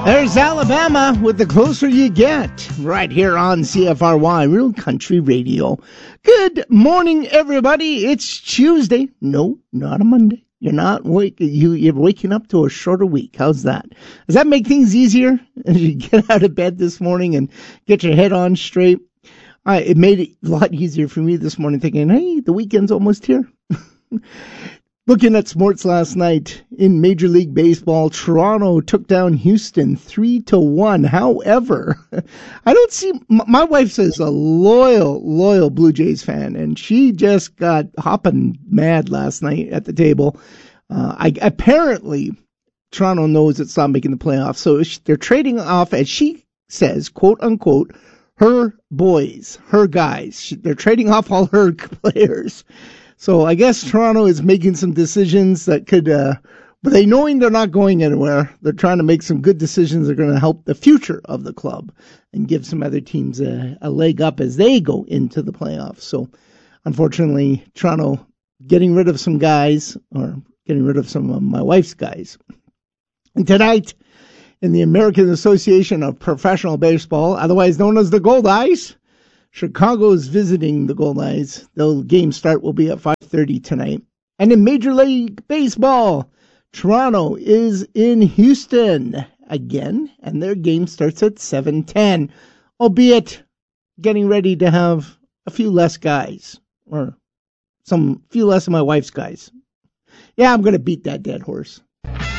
There's Alabama with The Closer You Get, right here on CFRY, Real Country Radio. Good morning, everybody. It's Tuesday. No, not a Monday. You're waking up to a shorter week. How's that? Does that make things easier as you get out of bed this morning and get your head on straight? It made it a lot easier for me this morning, thinking, hey, the weekend's almost here. Looking at sports last night in Major League Baseball, Toronto took down Houston 3-1. However, I don't see, my wife is a loyal Blue Jays fan, and she just got hopping mad last night at the table. Apparently, Toronto knows it's not making the playoffs, so they're trading off, as she says, quote unquote, her boys, her guys. They're trading off all her players. So I guess Toronto is making some decisions that could, but they knowing they're not going anywhere, they're trying to make some good decisions that are going to help the future of the club and give some other teams a leg up as they go into the playoffs. So unfortunately, Toronto getting rid of some guys, or getting rid of some of my wife's guys. And tonight, in the American Association of Professional Baseball, otherwise known as the Goldeyes, Chicago is visiting the Goldeyes. The game start will be at 5:30 tonight. And in Major League Baseball, Toronto is in Houston again, and their game starts at 7:10, albeit getting ready to have a few less guys, or few less of my wife's guys. Yeah, I'm going to beat that dead horse.